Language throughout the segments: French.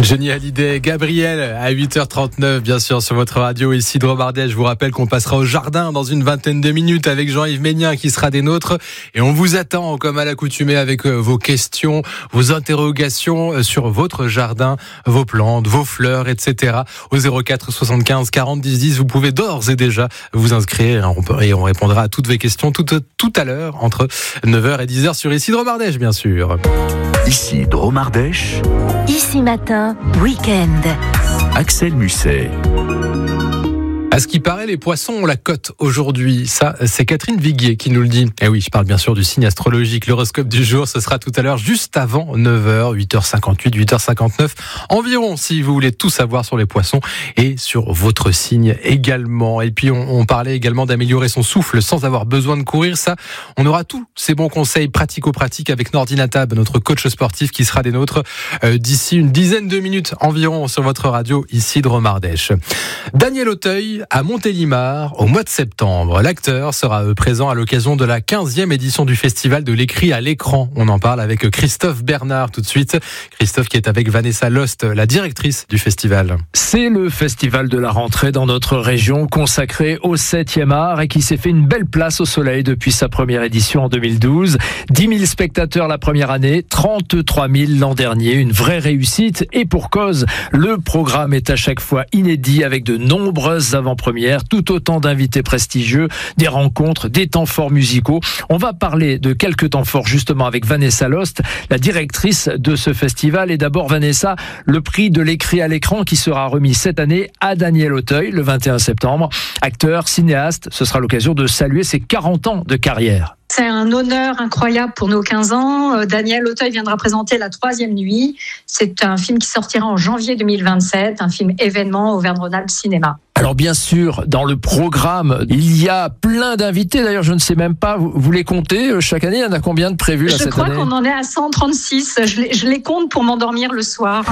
Johnny Hallyday, Gabriel à 8h39 bien sûr sur votre radio ici de Romardès. Je vous rappelle qu'on passera au jardin dans une vingtaine de minutes avec Jean-Yves Ménien qui sera des nôtres et on vous attend comme à l'accoutumée avec vos questions, vos interrogations sur votre jardin, vos plantes, vos fleurs, etc. Au 04 75 40 10 10. Vous pouvez d'ores et déjà vous inscrire et on répondra à toutes vos questions tout à l'heure entre 9h et 10h sur ici de Romardès bien sûr. Ici de Romardès. Ici matin, week-end. Axel Musset. À ce qui paraît, les poissons ont la cote aujourd'hui. Ça, c'est Catherine Viguier qui nous le dit. Eh oui, je parle bien sûr du signe astrologique. L'horoscope du jour, ce sera tout à l'heure, juste avant 9h, 8h58, 8h59 environ, si vous voulez tout savoir sur les poissons et sur votre signe également. Et puis, on parlait également d'améliorer son souffle sans avoir besoin de courir. Ça, on aura tous ces bons conseils pratico-pratiques avec Nordine Attab, notre coach sportif qui sera des nôtres d'ici une dizaine de minutes environ sur votre radio ici de Romardès. Daniel Auteuil à Montélimar au mois de septembre. L'acteur sera présent à l'occasion de la 15e édition du festival de l'écrit à l'écran. On en parle avec Christophe Bernard tout de suite. Christophe qui est avec Vanessa Lost, la directrice du festival. C'est le festival de la rentrée dans notre région consacré au 7e art et qui s'est fait une belle place au soleil depuis sa première édition en 2012. 10 000 spectateurs la première année, 33 000 l'an dernier. Une vraie réussite et pour cause, le programme est à chaque fois inédit avec de nombreuses avant-premières, tout autant d'invités prestigieux, des rencontres, des temps forts musicaux. On va parler de quelques temps forts justement avec Vanessa Lost, la directrice de ce festival. Et d'abord Vanessa, le prix de l'écrit à l'écran qui sera remis cette année à Daniel Auteuil le 21 septembre. Acteur, cinéaste, ce sera l'occasion de saluer ses 40 ans de carrière. C'est un honneur incroyable pour nos 15 ans. Daniel Auteuil viendra présenter La Troisième Nuit. C'est un film qui sortira en janvier 2027, un film événement au Auvergne-Rhône-Alpes Cinéma. Alors bien sûr, dans le programme, il y a plein d'invités. D'ailleurs, je ne sais même pas, vous les comptez chaque année, il y en a combien de prévus là, cette année ? Je crois qu'on en est à 136. Je les compte pour m'endormir le soir.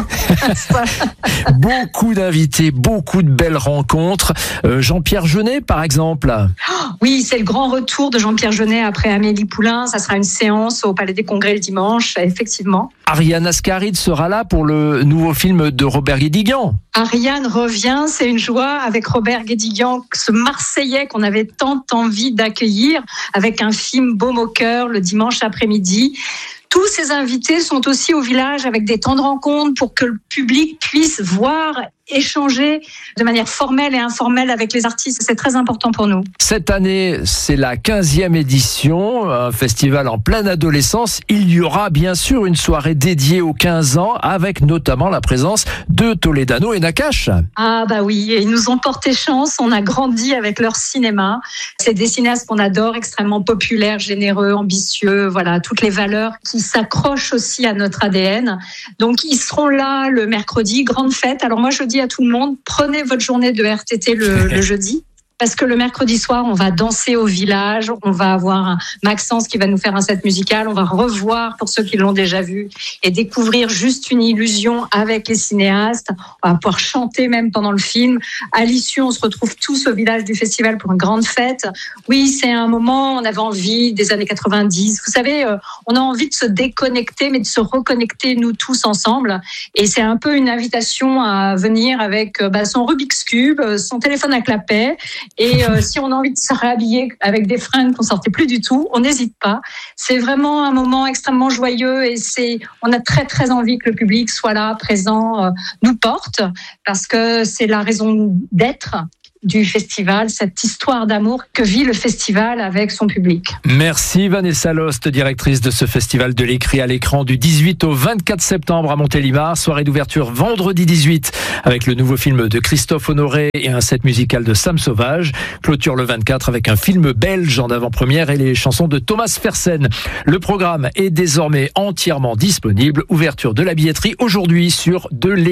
Beaucoup d'invités, beaucoup de belles rencontres. Jean-Pierre Jeunet, par exemple. Oui, c'est le grand retour de Jean-Pierre Jeunet après Amélie Poulain. Ça sera une séance au Palais des Congrès le dimanche, effectivement. Ariane Ascaride sera là pour le nouveau film de Robert Guédiguian. Ariane revient, c'est une joie avec Robert Guédiguian, ce Marseillais qu'on avait tant envie d'accueillir avec un film baume au cœur le dimanche après-midi. Tous ces invités sont aussi au village avec des temps de rencontre pour que le public puisse voir, échanger de manière formelle et informelle avec les artistes. C'est très important pour nous. Cette année, c'est la 15e édition, un festival en pleine adolescence. Il y aura bien sûr une soirée dédiée aux 15 ans avec notamment la présence de Toledano et Nakache. Ah bah oui, ils nous ont porté chance. On a grandi avec leur cinéma. C'est des cinéastes qu'on adore, extrêmement populaires, généreux, ambitieux. Voilà, toutes les valeurs qui s'accrochent aussi à notre ADN. Donc ils seront là le mercredi, grande fête. Alors moi je dis à tout le monde, prenez votre journée de RTT le jeudi. Parce que le mercredi soir, on va danser au village, on va avoir Maxence qui va nous faire un set musical, on va revoir pour ceux qui l'ont déjà vu et découvrir juste une illusion avec les cinéastes. On va pouvoir chanter même pendant le film. À l'issue, on se retrouve tous au village du festival pour une grande fête. Oui, c'est un moment, on avait envie des années 90. Vous savez, on a envie de se déconnecter, mais de se reconnecter nous tous ensemble. Et c'est un peu une invitation à venir avec son Rubik's Cube, son téléphone à clapet. Et si on a envie de se réhabiller avec des fringues qu'on sortait plus du tout, on n'hésite pas. C'est vraiment un moment extrêmement joyeux et on a très très envie que le public soit là, présent, nous porte, parce que c'est la raison d'être du festival, cette histoire d'amour que vit le festival avec son public. Merci Vanessa Lost, directrice de ce festival de l'écrit à l'écran du 18 au 24 septembre à Montélimar. Soirée d'ouverture vendredi 18 avec le nouveau film de Christophe Honoré et un set musical de Sam Sauvage. Clôture le 24 avec un film belge en avant-première et les chansons de Thomas Fersen. Le programme est désormais entièrement disponible. Ouverture de la billetterie aujourd'hui sur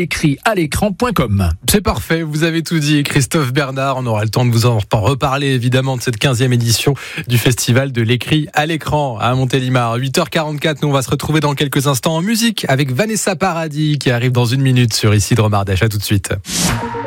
delécritalécran.com. C'est parfait, vous avez tout dit, Christophe Bernard. On aura le temps de vous en reparler évidemment de cette 15e édition du festival de l'écrit à l'écran à Montélimar. 8h44, nous on va se retrouver dans quelques instants en musique avec Vanessa Paradis qui arrive dans une minute sur ici de Romardès. À tout de suite.